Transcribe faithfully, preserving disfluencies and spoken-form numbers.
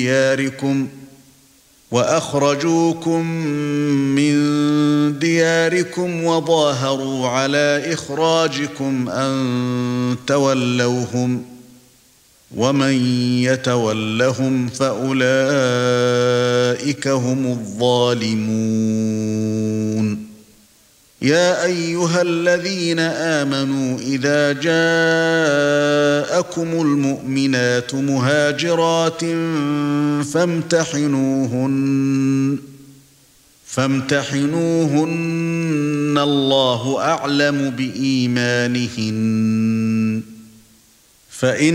دياركم وأخرجوكم من دياركم وظاهروا على إخراجكم أن تولوهم ومن يتولهم فأولئك هم الظالمون يا أيها الذين آمنوا إذا جاءكم المؤمنات مهاجرات فامتحنوهن فامتحنوهن الله أعلم بإيمانهن فإن